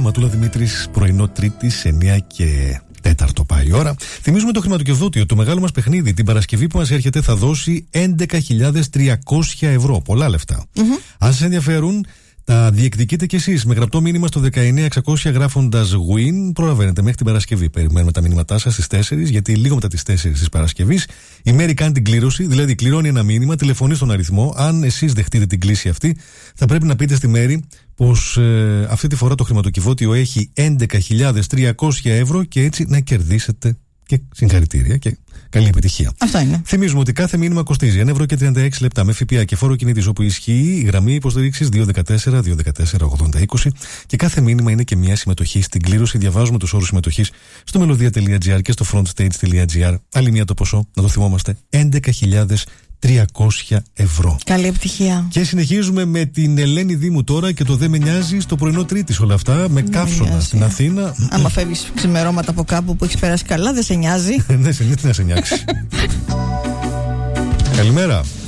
Ματούλα Δημήτρης, πρωινό Τρίτης, 9 και 4 πάει η ώρα. Θυμίζουμε το χρηματοκιβώτιο. Το μεγάλο μας παιχνίδι την Παρασκευή που μας έρχεται θα δώσει 11.300 ευρώ. Πολλά λεφτά. Αν σας ενδιαφέρουν, τα διεκδικείτε κι εσείς με γραπτό μήνυμα στο 19600 γράφοντας win. Προλαβαίνετε μέχρι την Παρασκευή. Περιμένουμε τα μήνυματά σας στις 4, γιατί λίγο μετά τις 4 της Παρασκευής η Μέρη κάνει την κλήρωση. Δηλαδή, κληρώνει ένα μήνυμα, τηλεφωνεί στον αριθμό. Αν εσείς δεχτείτε την κλήση αυτή, θα πρέπει να πείτε στη Μέρη πως αυτή τη φορά το χρηματοκιβώτιο έχει 11.300 ευρώ και έτσι να κερδίσετε. Και συγχαρητήρια και καλή επιτυχία. Αυτό είναι. Θυμίζουμε ότι κάθε μήνυμα κοστίζει 1 ευρώ και 36 λεπτά με ΦΠΑ και φόρο κινήτης όπου ισχύει η γραμμή υποστήριξης 214-214-80-20 και κάθε μήνυμα είναι και μια συμμετοχή στην κλήρωση. Διαβάζουμε τους όρους συμμετοχής στο melodia.gr και στο frontstage.gr. Άλλη μια το ποσό, να το θυμόμαστε, 11.300 ευρώ. Καλή επιτυχία. Και συνεχίζουμε με την Ελένη Δήμου τώρα και το «Δεν με νοιάζει» στο πρωινό Τρίτης. Όλα αυτά με καύσωνα στην Αθήνα. Άμα φεύγεις ξημερώματα από κάπου που έχεις περάσει καλά, δεν σε νοιάζει. Δεν σε νοιάζει, τι να σε νοιάξει. Καλημέρα.